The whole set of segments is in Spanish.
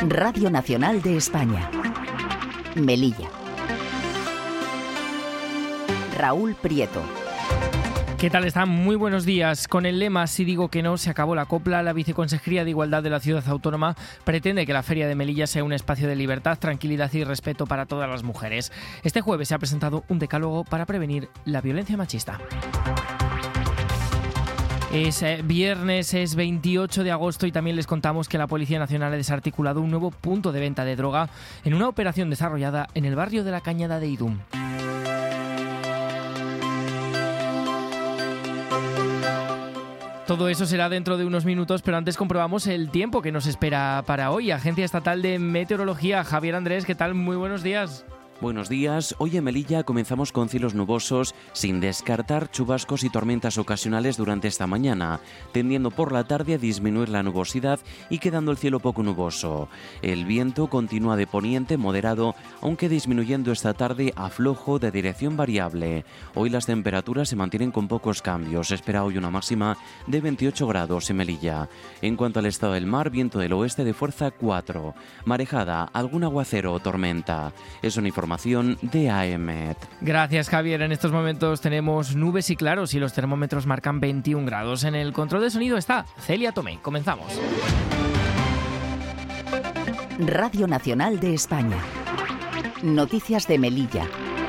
Radio Nacional de España. Melilla. Raúl Prieto. ¿Qué tal están? Muy buenos días. Con el lema "Si digo que no, se acabó la copla", la Viceconsejería de Igualdad de la Ciudad Autónoma pretende que la Feria de Melilla sea un espacio de libertad, tranquilidad y respeto para todas las mujeres. Este jueves se ha presentado un decálogo para prevenir la violencia machista. Es viernes, es 28 de agosto y también les contamos que la Policía Nacional ha desarticulado un nuevo punto de venta de droga en una operación desarrollada en el barrio de la Cañada de Idum. Todo eso será dentro de unos minutos, pero antes comprobamos el tiempo que nos espera para hoy. Agencia Estatal de Meteorología, Javier Andrés, ¿qué tal? Muy buenos días. Buenos días. Hoy en Melilla comenzamos con cielos nubosos, sin descartar chubascos y tormentas ocasionales durante esta mañana, tendiendo por la tarde a disminuir la nubosidad y quedando el cielo poco nuboso. El viento continúa de poniente moderado, aunque disminuyendo esta tarde a flojo de dirección variable. Hoy las temperaturas se mantienen con pocos cambios. Se espera hoy una máxima de 28 grados en Melilla. En cuanto al estado del mar, viento del oeste de fuerza 4. Marejada, algún aguacero o tormenta. Es una información de AEMET. Gracias, Javier. En estos momentos tenemos nubes y claros y los termómetros marcan 21 grados. En el control de sonido está Celia Tomé. Comenzamos. Radio Nacional de España. Noticias de Melilla.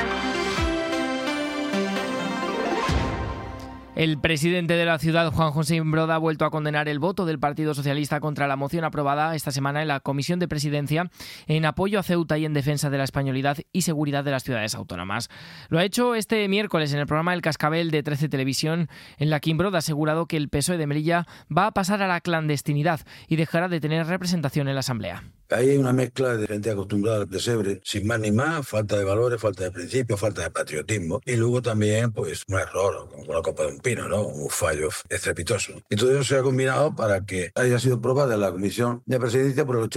El presidente de la ciudad, Juan José Imbroda, ha vuelto a condenar el voto del Partido Socialista contra la moción aprobada esta semana en la Comisión de Presidencia en apoyo a Ceuta y en defensa de la españolidad y seguridad de las ciudades autónomas. Lo ha hecho este miércoles en el programa El Cascabel de 13 Televisión, en la que Imbroda ha asegurado que el PSOE de Melilla va a pasar a la clandestinidad y dejará de tener representación en la Asamblea. Ahí hay una mezcla de gente acostumbrada al pesebre, sin más ni más, falta de valores, falta de principios, falta de patriotismo. Y luego también, pues, un error, como la copa de un pino, ¿no? Un fallo estrepitoso. Y todo eso se ha combinado para que haya sido aprobada en la Comisión de Presidencia por el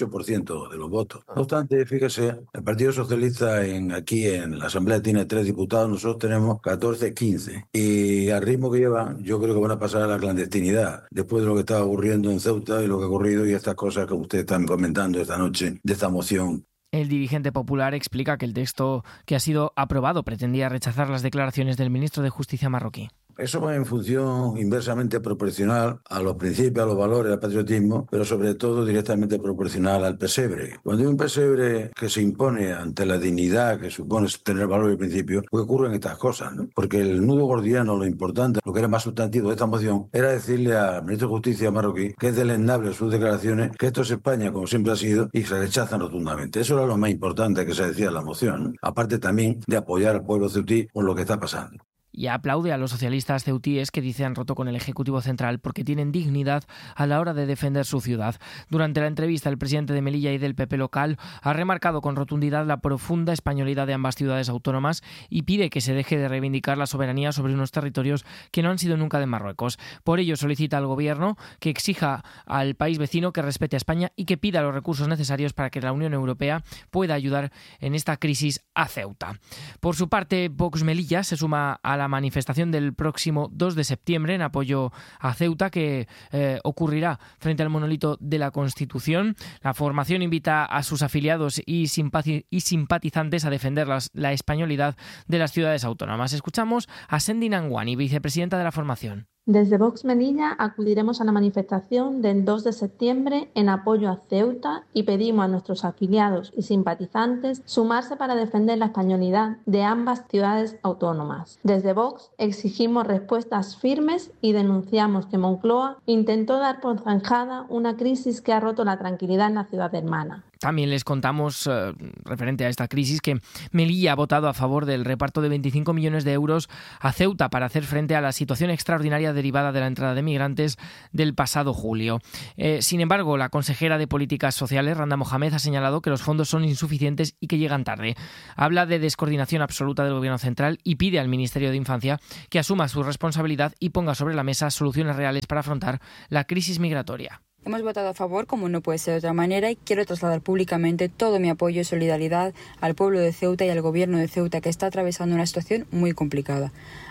88% de los votos. No obstante, fíjese, el Partido Socialista aquí en la Asamblea tiene 3 diputados, nosotros tenemos 14, 15. Y al ritmo que llevan, yo creo que van a pasar a la clandestinidad, después de lo que estaba ocurriendo en Ceuta y lo que ha ocurrido y estas cosas que ustedes están comentando esta noche de esta moción. El dirigente popular explica que el texto que ha sido aprobado pretendía rechazar las declaraciones del ministro de Justicia marroquí. Eso va en función inversamente proporcional a los principios, a los valores, al patriotismo, pero sobre todo directamente proporcional al pesebre. Cuando hay un pesebre que se impone ante la dignidad que supone tener valor y principios, pues ocurren estas cosas, ¿no? Porque el nudo gordiano, lo importante, lo que era más sustantivo de esta moción, era decirle al ministro de Justicia marroquí que es deleznable sus declaraciones, que esto es España como siempre ha sido, y se rechazan rotundamente. Eso era lo más importante que se decía en la moción, ¿no? Aparte también de apoyar al pueblo ceutí por lo que está pasando. Y aplaude a los socialistas ceutíes que dice han roto con el Ejecutivo Central porque tienen dignidad a la hora de defender su ciudad. Durante la entrevista, el presidente de Melilla y del PP local ha remarcado con rotundidad la profunda españolidad de ambas ciudades autónomas y pide que se deje de reivindicar la soberanía sobre unos territorios que no han sido nunca de Marruecos. Por ello, solicita al Gobierno que exija al país vecino que respete a España y que pida los recursos necesarios para que la Unión Europea pueda ayudar en esta crisis a Ceuta. Por su parte, Vox Melilla se suma a la manifestación del próximo 2 de septiembre en apoyo a Ceuta que ocurrirá frente al monolito de la Constitución. La formación invita a sus afiliados y simpatizantes a defender la españolidad de las ciudades autónomas. Escuchamos a Sendi Nanguani, vicepresidenta de la formación. Desde Vox Melilla acudiremos a la manifestación del 2 de septiembre en apoyo a Ceuta y pedimos a nuestros afiliados y simpatizantes sumarse para defender la españolidad de ambas ciudades autónomas. Desde Vox exigimos respuestas firmes y denunciamos que Moncloa intentó dar por zanjada una crisis que ha roto la tranquilidad en la ciudad hermana. También les contamos, referente a esta crisis, que Melilla ha votado a favor del reparto de 25 millones de euros a Ceuta para hacer frente a la situación extraordinaria derivada de la entrada de migrantes del pasado julio. Sin embargo, la consejera de Políticas Sociales, Randa Mohamed, ha señalado que los fondos son insuficientes y que llegan tarde. Habla de descoordinación absoluta del Gobierno central y pide al Ministerio de Infancia que asuma su responsabilidad y ponga sobre la mesa soluciones reales para afrontar la crisis migratoria. Hemos votado a favor, como no puede ser de otra manera, y quiero trasladar públicamente todo mi apoyo y solidaridad al pueblo de Ceuta y al gobierno de Ceuta, que está atravesando una situación muy complicada.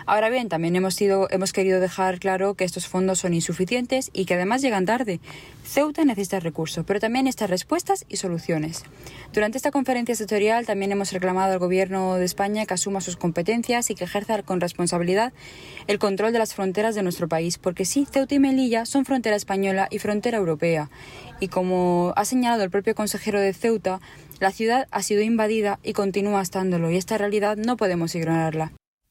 Ahora bien, también hemos querido dejar claro que estos fondos son insuficientes y que además llegan tarde. Ceuta necesita recursos, pero también necesita respuestas y soluciones. Durante esta conferencia sectorial también hemos reclamado al Gobierno de España que asuma sus competencias y que ejerza con responsabilidad el control de las fronteras de nuestro país, porque sí, Ceuta y Melilla son frontera española y frontera europea. Y como ha señalado el propio consejero de Ceuta, la ciudad ha sido invadida y continúa estándolo, y esta realidad no podemos ignorarla.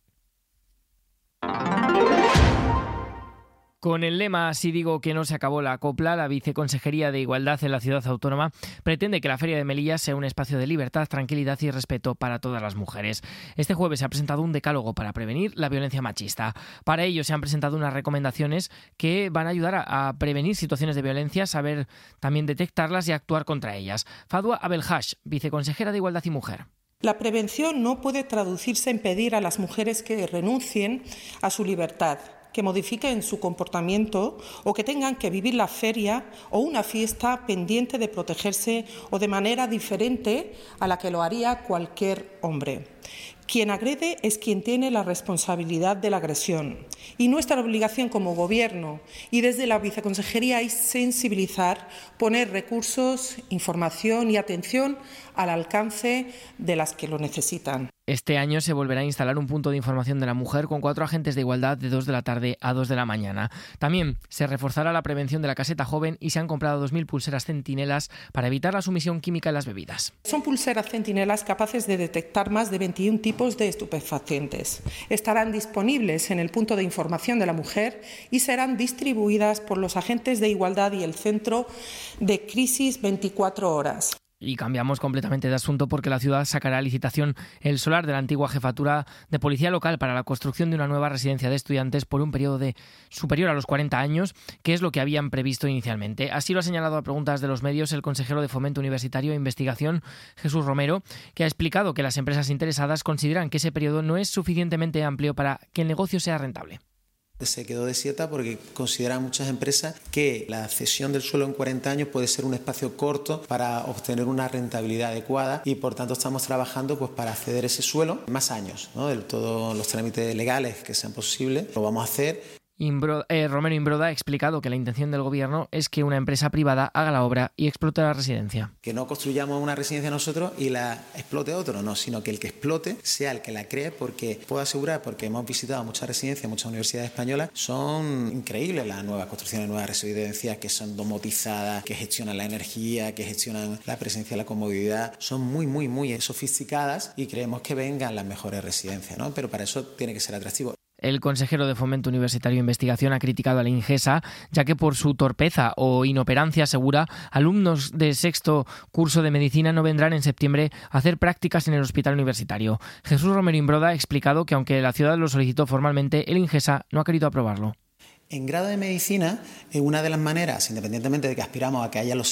Con el lema "Si digo que no se acabó la copla", la Viceconsejería de Igualdad en la ciudad autónoma pretende que la Feria de Melilla sea un espacio de libertad, tranquilidad y respeto para todas las mujeres. Este jueves se ha presentado un decálogo para prevenir la violencia machista. Para ello se han presentado unas recomendaciones que van a ayudar a prevenir situaciones de violencia, saber también detectarlas y actuar contra ellas. Fadwa Abelhash, Viceconsejera de Igualdad y Mujer. La prevención no puede traducirse en pedir a las mujeres que renuncien a su libertad, que modifiquen su comportamiento o que tengan que vivir la feria o una fiesta pendiente de protegerse o de manera diferente a la que lo haría cualquier hombre. Quien agrede es quien tiene la responsabilidad de la agresión. Y nuestra obligación como Gobierno y desde la Viceconsejería es sensibilizar, poner recursos, información y atención al alcance de las que lo necesitan. Este año se volverá a instalar un punto de información de la mujer con 4 agentes de igualdad de 2 de la tarde a 2 de la mañana. También se reforzará la prevención de la caseta joven y se han comprado 2.000 pulseras centinelas para evitar la sumisión química en las bebidas. Son pulseras centinelas capaces de detectar más de 21 tipos de estupefacientes. Estarán disponibles en el punto de información de la mujer y serán distribuidas por los agentes de igualdad y el Centro de Crisis 24 horas. Y cambiamos completamente de asunto porque la ciudad sacará a licitación el solar de la antigua jefatura de policía local para la construcción de una nueva residencia de estudiantes por un periodo superior a los 40 años, que es lo que habían previsto inicialmente. Así lo ha señalado a preguntas de los medios el consejero de Fomento Universitario e Investigación, Jesús Romero, que ha explicado que las empresas interesadas consideran que ese periodo no es suficientemente amplio para que el negocio sea rentable. Se quedó desierta porque consideran muchas empresas que la cesión del suelo en 40 años puede ser un espacio corto para obtener una rentabilidad adecuada y por tanto estamos trabajando para ceder ese suelo más años, ¿no? De todos los trámites legales que sean posibles, lo vamos a hacer. Romero Imbroda ha explicado que la intención del Gobierno es que una empresa privada haga la obra y explote la residencia. Que no construyamos una residencia nosotros y la explote otro, no, sino que el que explote sea el que la cree, porque puedo asegurar, porque hemos visitado muchas residencias, muchas universidades españolas, son increíbles las nuevas construcciones, nuevas residencias que son domotizadas, que gestionan la energía, que gestionan la presencia, la comodidad, son muy sofisticadas y creemos que vengan las mejores residencias, ¿no? Pero para eso tiene que ser atractivo. El consejero de Fomento Universitario e Investigación ha criticado a la Ingesa, ya que por su torpeza o inoperancia, asegura, alumnos de sexto curso de medicina no vendrán en septiembre a hacer prácticas en el hospital universitario. Jesús Romero Imbroda ha explicado que aunque la ciudad lo solicitó formalmente, el Ingesa no ha querido aprobarlo. En grado de medicina, una de las maneras, independientemente de que aspiramos a que haya los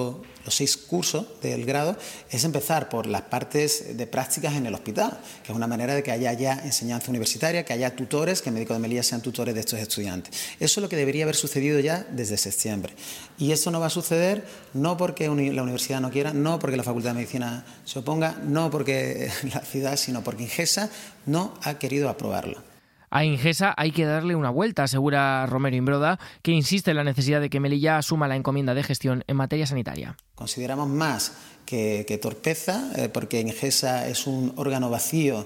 6 cursos del grado, es empezar por las partes de prácticas en el hospital, que es una manera de que haya ya enseñanza universitaria, que haya tutores, que médicos de Melilla sean tutores de estos estudiantes. Eso es lo que debería haber sucedido ya desde septiembre. Y eso no va a suceder no porque la universidad no quiera, no porque la Facultad de Medicina se oponga, no porque la ciudad, sino porque Ingesa no ha querido aprobarlo. A Ingesa hay que darle una vuelta, asegura Romero Imbroda, que insiste en la necesidad de que Melilla asuma la encomienda de gestión en materia sanitaria. Consideramos más que torpeza, porque Ingesa es un órgano vacío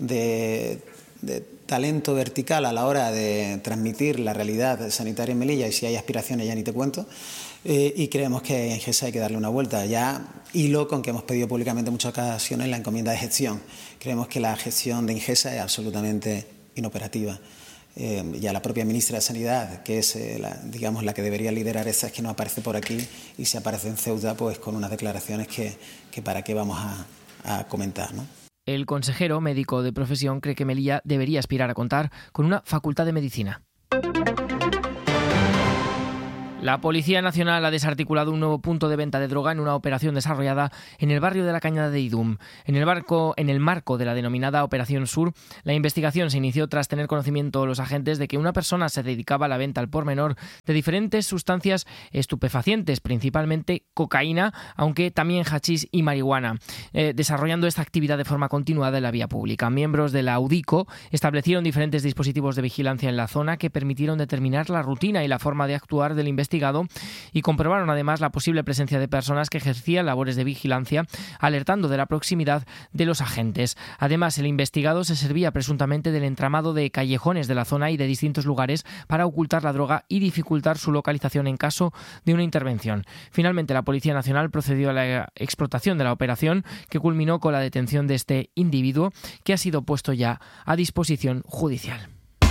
de talento vertical a la hora de transmitir la realidad sanitaria en Melilla, y si hay aspiraciones ya ni te cuento. Y creemos que a Ingesa hay que darle una vuelta. Ya hilo con que hemos pedido públicamente en muchas ocasiones la encomienda de gestión. Creemos que la gestión de Ingesa es absolutamente inoperativa. Ya la propia ministra de Sanidad, que es la que debería liderar esa, es que no aparece por aquí, y si aparece en Ceuta, pues con unas declaraciones que para qué vamos a comentar, ¿no? El consejero médico de profesión cree que Melilla debería aspirar a contar con una facultad de medicina. La Policía Nacional ha desarticulado un nuevo punto de venta de droga en una operación desarrollada en el barrio de la Cañada de Idum. En el marco de la denominada Operación Sur, la investigación se inició tras tener conocimiento los agentes de que una persona se dedicaba a la venta al por menor de diferentes sustancias estupefacientes, principalmente cocaína, aunque también hachís y marihuana, desarrollando esta actividad de forma continuada en la vía pública. Miembros de la UDICO establecieron diferentes dispositivos de vigilancia en la zona que permitieron determinar la rutina y la forma de actuar del investigado y comprobaron además la posible presencia de personas que ejercían labores de vigilancia, alertando de la proximidad de los agentes. Además, el investigado se servía presuntamente del entramado de callejones de la zona y de distintos lugares para ocultar la droga y dificultar su localización en caso de una intervención. Finalmente, la Policía Nacional procedió a la explotación de la operación, que culminó con la detención de este individuo, que ha sido puesto ya a disposición judicial.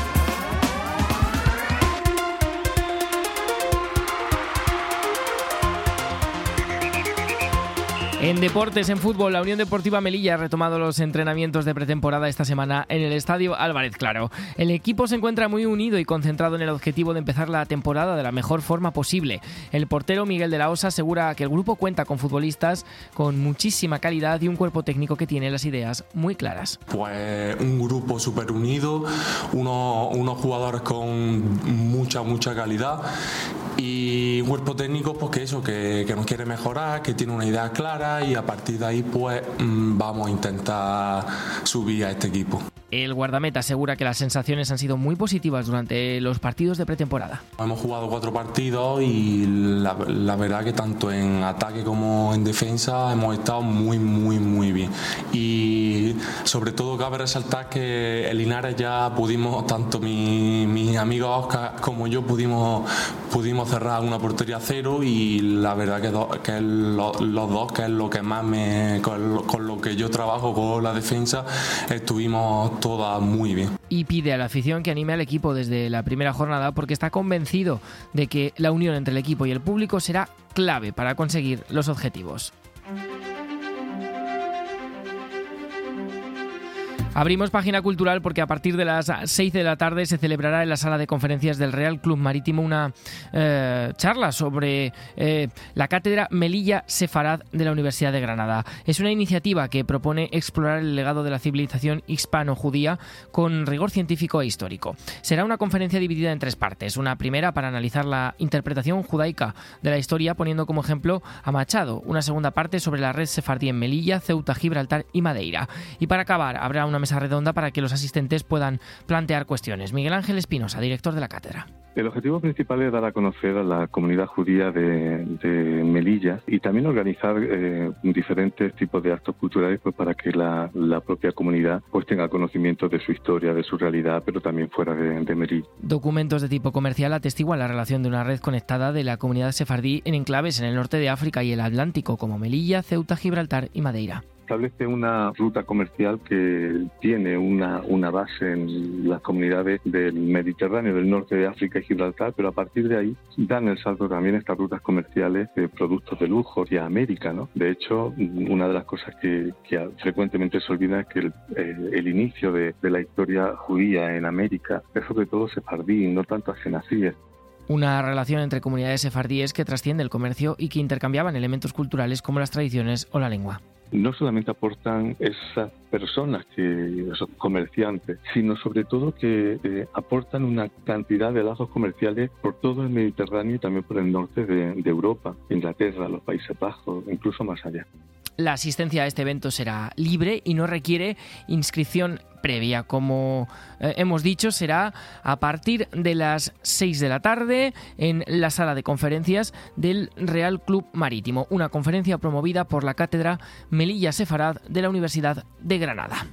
En deportes, en fútbol, la Unión Deportiva Melilla ha retomado los entrenamientos de pretemporada esta semana en el Estadio Álvarez Claro. El equipo se encuentra muy unido y concentrado en el objetivo de empezar la temporada de la mejor forma posible. El portero Miguel de la Osa asegura que el grupo cuenta con futbolistas con muchísima calidad y un cuerpo técnico que tiene las ideas muy claras. Pues un grupo súper unido, unos jugadores con mucha calidad y un cuerpo técnico pues que nos quiere mejorar, que tiene una idea clara, y a partir de ahí pues vamos a intentar subir a este equipo. El guardameta asegura que las sensaciones han sido muy positivas durante los partidos de pretemporada. Hemos jugado 4 partidos y la verdad que tanto en ataque como en defensa hemos estado muy bien. Y sobre todo cabe resaltar que en Linares ya pudimos, tanto mi amigo Oscar como yo pudimos cerrar una portería 0, y la verdad que los dos, que es lo que más con lo que yo trabajo con la defensa, estuvimos todas muy bien. Y pide a la afición que anime al equipo desde la primera jornada, porque está convencido de que la unión entre el equipo y el público será clave para conseguir los objetivos. Abrimos página cultural porque a partir de las 6 de la tarde se celebrará en la sala de conferencias del Real Club Marítimo una charla sobre la cátedra Melilla Sefarad de la Universidad de Granada. Es una iniciativa que propone explorar el legado de la civilización hispano-judía con rigor científico e histórico. Será una conferencia dividida en 3 partes. Una primera para analizar la interpretación judaica de la historia, poniendo como ejemplo a Machado. Una segunda parte sobre la red sefardí en Melilla, Ceuta, Gibraltar y Madeira. Y para acabar, habrá una mesa redonda para que los asistentes puedan plantear cuestiones. Miguel Ángel Espinosa, director de la cátedra. El objetivo principal es dar a conocer a la comunidad judía de Melilla y también organizar diferentes tipos de actos culturales pues, para que la propia comunidad pues, tenga conocimiento de su historia, de su realidad, pero también fuera de Melilla. Documentos de tipo comercial atestiguan la relación de una red conectada de la comunidad sefardí en enclaves en el norte de África y el Atlántico, como Melilla, Ceuta, Gibraltar y Madeira. Establece una ruta comercial que tiene una base en las comunidades del Mediterráneo, del norte de África y Gibraltar, pero a partir de ahí dan el salto también estas rutas comerciales de productos de lujo hacia América, ¿no? De hecho, una de las cosas que frecuentemente se olvida es que el inicio de la historia judía en América es sobre todo sefardí, no tanto asenasíes. Una relación entre comunidades sefardíes que trasciende el comercio y que intercambiaban elementos culturales como las tradiciones o la lengua. No solamente aportan esas personas, esos comerciantes, sino sobre todo que aportan una cantidad de lazos comerciales por todo el Mediterráneo y también por el norte de Europa, Inglaterra, los Países Bajos, incluso más allá. La asistencia a este evento será libre y no requiere inscripción previa. Como hemos dicho, será a partir de las 6 de la tarde en la sala de conferencias del Real Club Marítimo, una conferencia promovida por la cátedra Melilla Sefarad de la Universidad de Granada.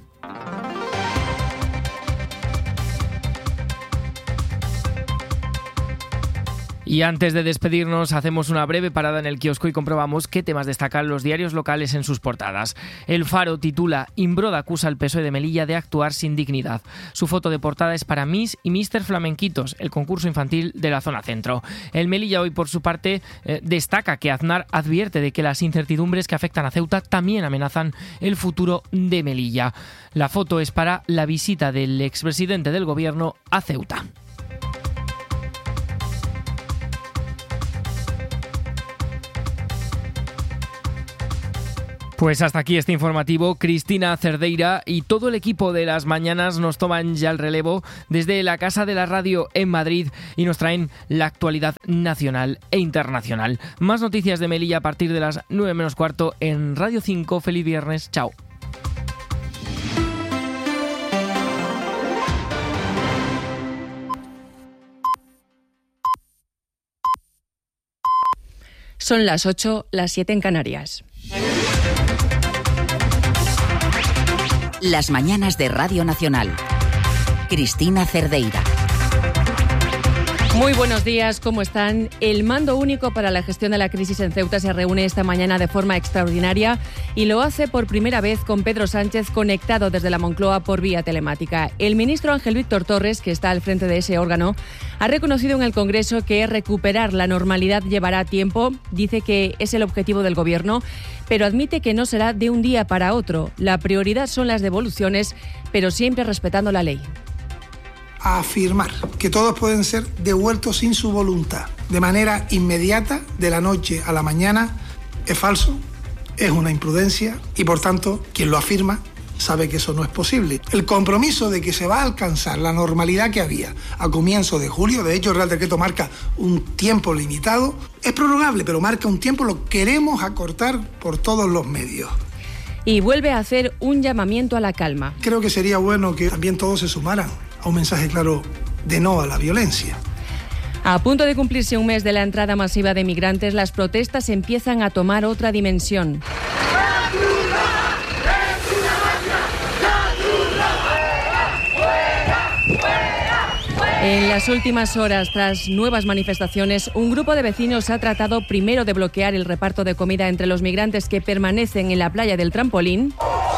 Y antes de despedirnos, hacemos una breve parada en el kiosco y comprobamos qué temas destacan los diarios locales en sus portadas. El Faro titula «Imbroda acusa al PSOE de Melilla de actuar sin dignidad». Su foto de portada es para Miss y Mister Flamenquitos, el concurso infantil de la zona centro. El Melilla Hoy, por su parte, destaca que Aznar advierte de que las incertidumbres que afectan a Ceuta también amenazan el futuro de Melilla. La foto es para la visita del expresidente del gobierno a Ceuta. Pues hasta aquí este informativo. Cristina Cerdeira y todo el equipo de Las Mañanas nos toman ya el relevo desde la Casa de la Radio en Madrid y nos traen la actualidad nacional e internacional. Más noticias de Melilla a partir de las 9 menos cuarto en Radio 5. Feliz viernes. Chao. Son las 8, las 7 en Canarias. Las mañanas de Radio Nacional. Cristina Cerdeira. Muy buenos días, ¿cómo están? El Mando Único para la Gestión de la Crisis en Ceuta se reúne esta mañana de forma extraordinaria y lo hace por primera vez con Pedro Sánchez conectado desde la Moncloa por vía telemática. El ministro Ángel Víctor Torres, que está al frente de ese órgano, ha reconocido en el Congreso que recuperar la normalidad llevará tiempo. Dice que es el objetivo del Gobierno, pero admite que no será de un día para otro. La prioridad son las devoluciones, pero siempre respetando la ley. A afirmar que todos pueden ser devueltos sin su voluntad, de manera inmediata, de la noche a la mañana, es falso, es una imprudencia y, por tanto, quien lo afirma sabe que eso no es posible. El compromiso de que se va a alcanzar la normalidad que había a comienzo de julio, de hecho el Real Decreto marca un tiempo limitado, es prorrogable, pero marca un tiempo, lo queremos acortar por todos los medios. Y vuelve a hacer un llamamiento a la calma. Creo que sería bueno que también todos se sumaran a un mensaje claro de no a la violencia. A punto de cumplirse un mes de la entrada masiva de migrantes, las protestas empiezan a tomar otra dimensión. En las últimas horas, tras nuevas manifestaciones, un grupo de vecinos ha tratado primero de bloquear el reparto de comida entre los migrantes que permanecen en la playa del Trampolín,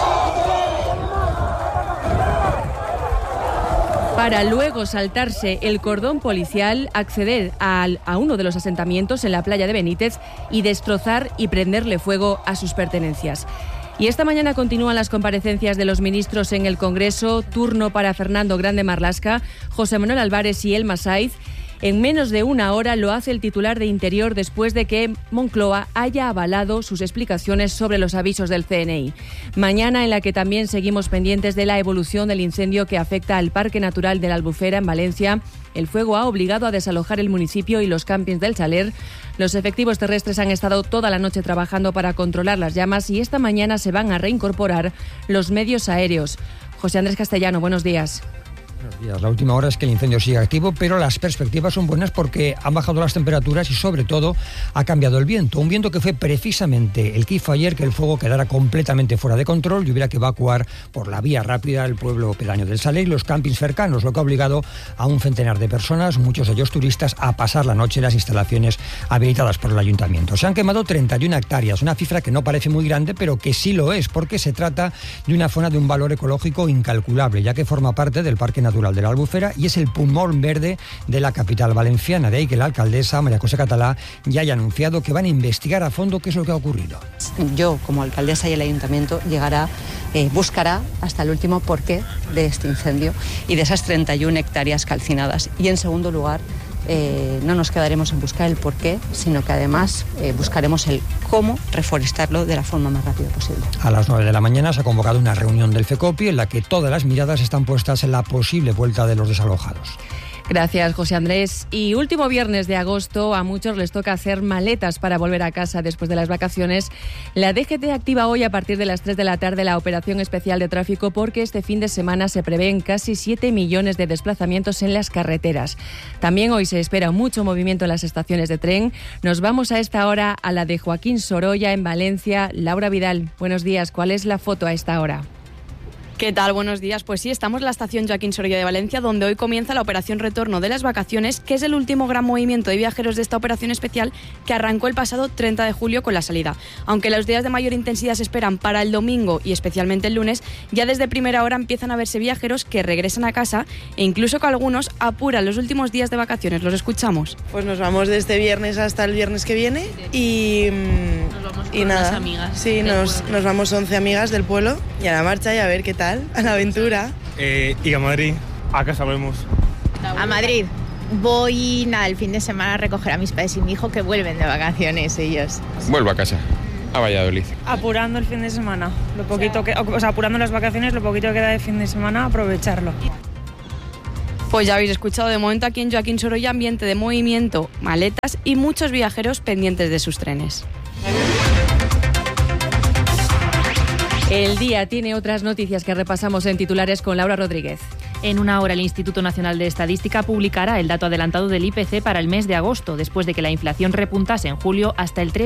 para luego saltarse el cordón policial, acceder a uno de los asentamientos en la playa de Benítez y destrozar y prenderle fuego a sus pertenencias. Y esta mañana continúan las comparecencias de los ministros en el Congreso, turno para Fernando Grande Marlaska, José Manuel Álvarez y Elma Saiz. En menos de una hora lo hace el titular de Interior después de que Moncloa haya avalado sus explicaciones sobre los avisos del CNI. Mañana en la que también seguimos pendientes de la evolución del incendio que afecta al Parque Natural de la Albufera en Valencia. El fuego ha obligado a desalojar el municipio y los campings del Saler. Los efectivos terrestres han estado toda la noche trabajando para controlar las llamas y esta mañana se van a reincorporar los medios aéreos. José Andrés Castellano, buenos días. Buenos días. La última hora es que el incendio sigue activo, pero las perspectivas son buenas porque han bajado las temperaturas y sobre todo ha cambiado el viento. Un viento que fue precisamente el que hizo ayer que el fuego quedara completamente fuera de control y hubiera que evacuar por la vía rápida el pueblo pedáneo del Saler y los campings cercanos, lo que ha obligado a un centenar de personas, muchos de ellos turistas, a pasar la noche en las instalaciones habilitadas por el ayuntamiento. Se han quemado 31 hectáreas, una cifra que no parece muy grande, pero que sí lo es, porque se trata de una zona de un valor ecológico incalculable, ya que forma parte del Parque Natural de la Albufera y es el pulmón verde de la capital valenciana. De ahí que la alcaldesa, María José Catalá, ya haya anunciado que van a investigar a fondo qué es lo que ha ocurrido. Yo, como alcaldesa y el ayuntamiento, buscará hasta el último porqué de este incendio y de esas 31 hectáreas calcinadas. Y en segundo lugar, no nos quedaremos en buscar el porqué, sino que además buscaremos el cómo reforestarlo de la forma más rápida posible. A las 9 de la mañana se ha convocado una reunión del FECOPI en la que todas las miradas están puestas en la posible vuelta de los desalojados. Gracias, José Andrés. Y último viernes de agosto, a muchos les toca hacer maletas para volver a casa después de las vacaciones. La DGT activa hoy a partir de las 3 de la tarde la operación especial de tráfico porque este fin de semana se prevén casi 7 millones de desplazamientos en las carreteras. También hoy se espera mucho movimiento en las estaciones de tren. Nos vamos a esta hora a la de Joaquín Sorolla en Valencia. Laura Vidal, buenos días. ¿Cuál es la foto a esta hora? ¿Qué tal? Buenos días. Pues sí, estamos en la estación Joaquín Sorolla de Valencia, donde hoy comienza la operación Retorno de las Vacaciones, que es el último gran movimiento de viajeros de esta operación especial que arrancó el pasado 30 de julio con la salida. Aunque los días de mayor intensidad se esperan para el domingo y especialmente el lunes, ya desde primera hora empiezan a verse viajeros que regresan a casa e incluso que algunos apuran los últimos días de vacaciones. ¿Los escuchamos? Pues nos vamos de este viernes hasta el viernes que viene y nada. Unas amigas. Sí, nos vamos 11 amigas del pueblo y a la marcha y a ver qué tal. A la aventura. Y a Madrid, a casa vemos. A Madrid. Voy el fin de semana a recoger a mis padres y mi hijo que vuelven de vacaciones ellos. Vuelvo a casa. a Valladolid. Apurando el fin de semana, apurando las vacaciones, lo poquito que queda de fin de semana, aprovecharlo. Pues ya habéis escuchado, de momento aquí en Joaquín Sorolla, ambiente de movimiento, maletas y muchos viajeros pendientes de sus trenes. El día tiene otras noticias que repasamos en titulares con Laura Rodríguez. En una hora el Instituto Nacional de Estadística publicará el dato adelantado del IPC para el mes de agosto, después de que la inflación repuntase en julio hasta el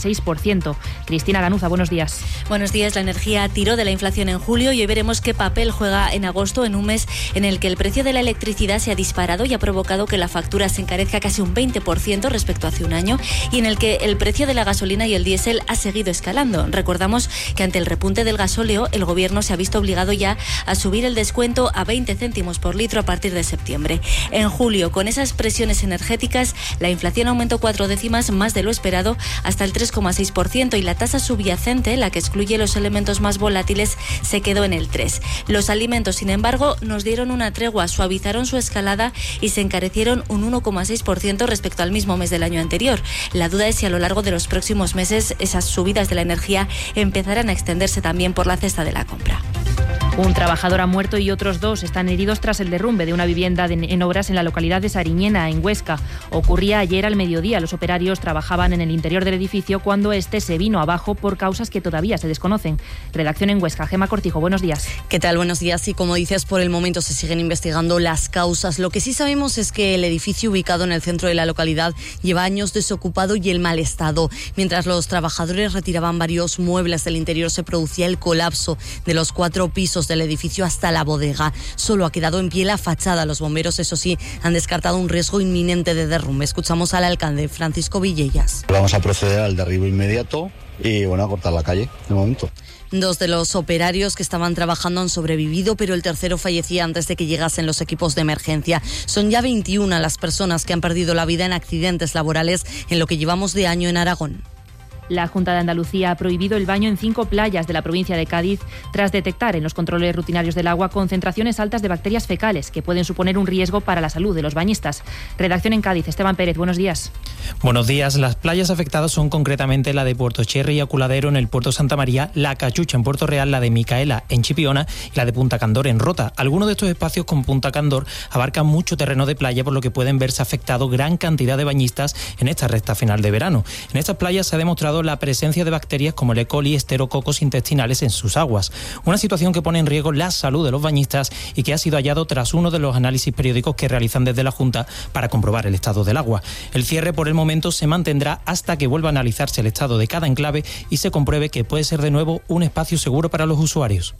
3,6%. Cristina Ganuza, buenos días. Buenos días. La energía tiró de la inflación en julio y hoy veremos qué papel juega en agosto, en un mes en el que el precio de la electricidad se ha disparado y ha provocado que la factura se encarezca casi un 20% respecto a hace un año, y en el que el precio de la gasolina y el diésel ha seguido escalando. Recordamos que ante el repunte del gasóleo, el Gobierno se ha visto obligado ya a subir el descuento a 20 céntimos por litro a partir de septiembre. En julio, con esas presiones energéticas, la inflación aumentó 4 décimas más de lo esperado hasta el 3,6%, y la tasa subyacente, la que excluye los elementos más volátiles, se quedó en el 3%. Los alimentos, sin embargo, nos dieron una tregua, suavizaron su escalada y se encarecieron un 1,6% respecto al mismo mes del año anterior. La duda es si a lo largo de los próximos meses esas subidas de la energía empezarán a extenderse también por la cesta de la compra. Un trabajador ha muerto y otros 2 están heridos tras el derrumbe de una vivienda en obras en la localidad de Sariñena, en Huesca. Ocurría ayer al mediodía. Los operarios trabajaban en el interior del edificio cuando este se vino abajo por causas que todavía se desconocen. Redacción en Huesca. Gemma Cortijo, buenos días. ¿Qué tal? Buenos días. Y como dices, por el momento se siguen investigando las causas. Lo que sí sabemos es que el edificio ubicado en el centro de la localidad lleva años desocupado y en mal estado. Mientras los trabajadores retiraban varios muebles del interior, se producía el colapso de los 4 pisos del edificio hasta la bodega. Solo ha quedado en pie la fachada. Los bomberos, eso sí, han descartado un riesgo inminente de derrumbe. Escuchamos al alcalde Francisco Villellas. Vamos a proceder al derribo inmediato y a cortar la calle de momento. 2 de los operarios que estaban trabajando han sobrevivido, pero el tercero fallecía antes de que llegasen los equipos de emergencia. Son ya 21 las personas que han perdido la vida en accidentes laborales en lo que llevamos de año en Aragón. La Junta de Andalucía ha prohibido el baño en 5 playas de la provincia de Cádiz tras detectar en los controles rutinarios del agua concentraciones altas de bacterias fecales que pueden suponer un riesgo para la salud de los bañistas. Redacción en Cádiz, Esteban Pérez, buenos días. Buenos días. Las playas afectadas son concretamente la de Puerto Cherry y Aculadero en el Puerto Santa María, La Cachucha en Puerto Real, la de Micaela en Chipiona y la de Punta Candor en Rota. Algunos de estos espacios con Punta Candor abarcan mucho terreno de playa, por lo que pueden verse afectados gran cantidad de bañistas en esta recta final de verano. En estas playas se ha demostrado la presencia de bacterias como el E. coli y esterococos intestinales en sus aguas. Una situación que pone en riesgo la salud de los bañistas y que ha sido hallado tras uno de los análisis periódicos que realizan desde la Junta para comprobar el estado del agua. El cierre por el momento se mantendrá hasta que vuelva a analizarse el estado de cada enclave y se compruebe que puede ser de nuevo un espacio seguro para los usuarios.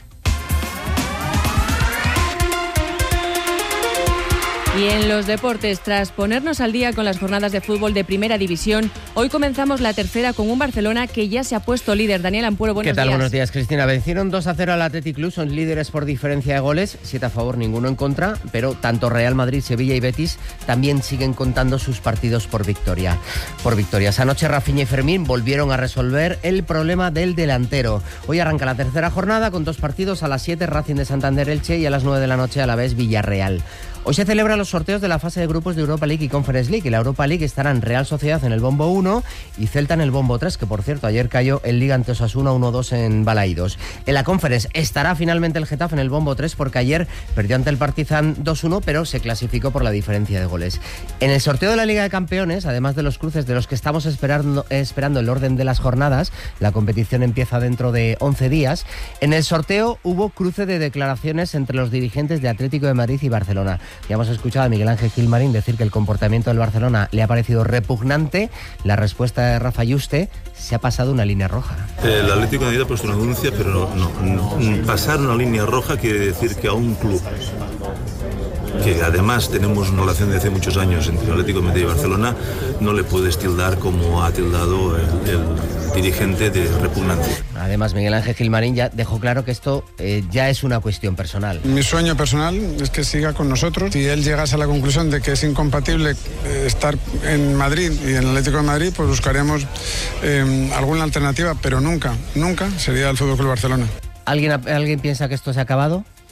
Y en los deportes, tras ponernos al día con las jornadas de fútbol de Primera División, hoy comenzamos la tercera con un Barcelona que ya se ha puesto líder. Daniel Ampuero, buenos días. ¿Qué tal? Buenos días, Cristina. Vencieron 2-0 al Athletic Club, son líderes por diferencia de goles, 7 a favor, ninguno en contra, pero tanto Real Madrid, Sevilla y Betis también siguen contando sus partidos por victoria. Esa noche Rafinha y Fermín volvieron a resolver el problema del delantero. Hoy arranca la tercera jornada con 2 partidos, a las 7 Racing de Santander Elche y a las 9 de la noche a la vez Villarreal. Hoy se celebran los sorteos de la fase de grupos de Europa League y Conference League. En la Europa League estarán Real Sociedad en el bombo 1 y Celta en el bombo 3, que por cierto ayer cayó el Liga ante Osasuna 1-2 en Balaídos. En la Conference estará finalmente el Getafe en el bombo 3 porque ayer perdió ante el Partizan 2-1, pero se clasificó por la diferencia de goles. En el sorteo de la Liga de Campeones, además de los cruces de los que estamos esperando el orden de las jornadas, la competición empieza dentro de 11 días. En el sorteo hubo cruce de declaraciones entre los dirigentes de Atlético de Madrid y Barcelona. Ya hemos escuchado a Miguel Ángel Gilmarín decir que el comportamiento del Barcelona le ha parecido repugnante. La respuesta de Rafa Yuste: se ha pasado una línea roja. El Atlético de Madrid ha puesto una denuncia, pero no. Pasar una línea roja quiere decir que a un club que además tenemos una relación de hace muchos años entre el Atlético de Madrid y Barcelona, no le puedes tildar como ha tildado el dirigente de repugnante. Además, Miguel Ángel Gilmarín ya dejó claro que esto ya es una cuestión personal. Mi sueño personal es que siga con nosotros. Si él llegase a la conclusión de que es incompatible estar en Madrid y en el Atlético de Madrid, pues buscaremos alguna alternativa, pero nunca sería el FC Barcelona. ¿Alguien piensa que esto se ha acabado?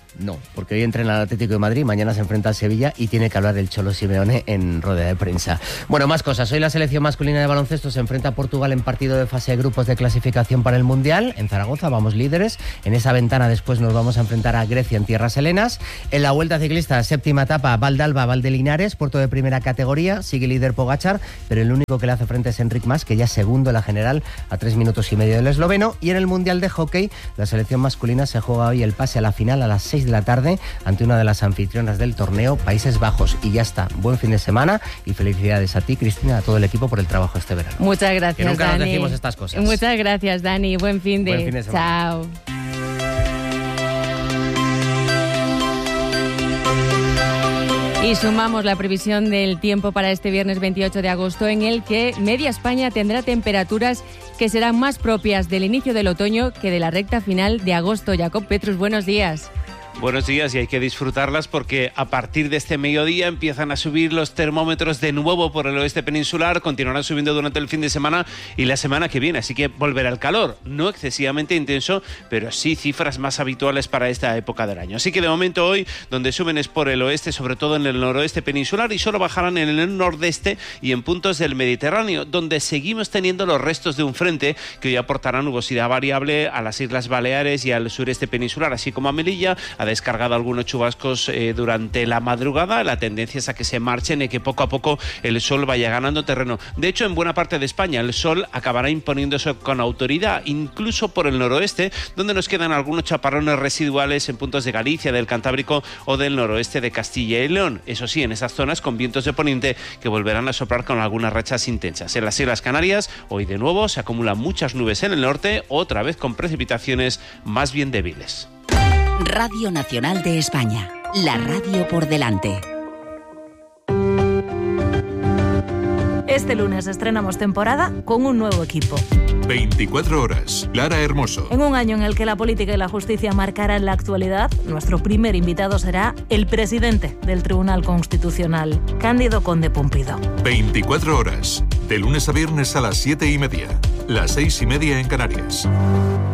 No, porque hoy entrena el Atlético de Madrid, mañana se enfrenta al Sevilla y tiene que hablar el Cholo Simeone en rueda de prensa. Bueno, más cosas. Hoy la selección masculina de baloncesto se enfrenta a Portugal en partido de fase de grupos de clasificación para el Mundial. En Zaragoza vamos líderes. En esa ventana después nos vamos a enfrentar a Grecia en tierras helenas. En la Vuelta Ciclista, séptima etapa, Valdalba, Valdelinares, puerto de primera categoría. Sigue líder Pogačar, pero el único que le hace frente es Enric Mas, que ya es segundo en la general a 3 minutos y medio del esloveno. Y en el Mundial de Hockey, la selección masculina se juega hoy el pase a la final a las 6 de la tarde ante una de las anfitrionas del torneo, Países Bajos. Y ya está. Buen fin de semana y felicidades a ti, Cristina, a todo el equipo por el trabajo este verano. Muchas gracias, que nunca Dani. nos decimos estas cosas. Muchas gracias, Dani. Buen fin de semana. Chao. Y sumamos la previsión del tiempo para este viernes 28 de agosto, en el que media España tendrá temperaturas que serán más propias del inicio del otoño que de la recta final de agosto. Jacob Petrus, buenos días. Buenos días, y hay que disfrutarlas porque a partir de este mediodía empiezan a subir los termómetros de nuevo por el oeste peninsular, continuarán subiendo durante el fin de semana y la semana que viene, así que volverá el calor, no excesivamente intenso, pero sí cifras más habituales para esta época del año. Así que de momento hoy, donde suben es por el oeste, sobre todo en el noroeste peninsular, y solo bajarán en el nordeste y en puntos del Mediterráneo, donde seguimos teniendo los restos de un frente que hoy aportará nubosidad variable a las Islas Baleares y al sureste peninsular, así como a Melilla. Ha descargado algunos chubascos durante la madrugada. La tendencia es a que se marchen y que poco a poco el sol vaya ganando terreno. De hecho, en buena parte de España el sol acabará imponiéndose con autoridad, incluso por el noroeste, donde nos quedan algunos chaparrones residuales en puntos de Galicia, del Cantábrico o del noroeste de Castilla y León. Eso sí, en esas zonas con vientos de poniente que volverán a soplar con algunas rachas intensas. En las Islas Canarias, hoy de nuevo se acumulan muchas nubes en el norte, otra vez con precipitaciones más bien débiles. Radio Nacional de España, la radio por delante. Este lunes estrenamos temporada con un nuevo equipo. 24 horas, Lara Hermoso. En un año en el que la política y la justicia marcarán la actualidad, nuestro primer invitado será el presidente del Tribunal Constitucional, Cándido Conde Pumpido. 24 horas, de lunes a viernes a las 7:30, las 6:30 en Canarias.